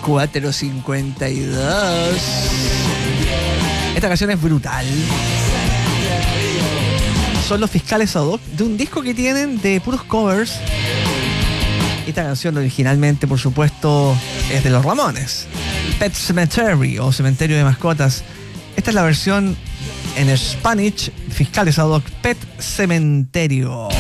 4:52. Esta canción es brutal. Son los Fiscales ad hoc de un disco que tienen de puros covers. Esta canción originalmente, por supuesto, es de los Ramones. Pet Cemetery o Cementerio de Mascotas. Esta es la versión en Spanish, Fiscales ad hoc, Pet Cementerio.